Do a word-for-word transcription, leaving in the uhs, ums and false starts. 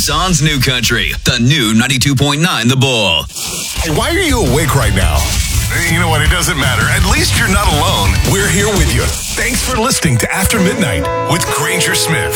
Tucson's New Country, the new ninety-two point nine The Bull. Hey, why are you awake right now? You know what? It doesn't matter. At least you're not alone. We're here with you. Thanks for listening to After Midnight with Granger Smith.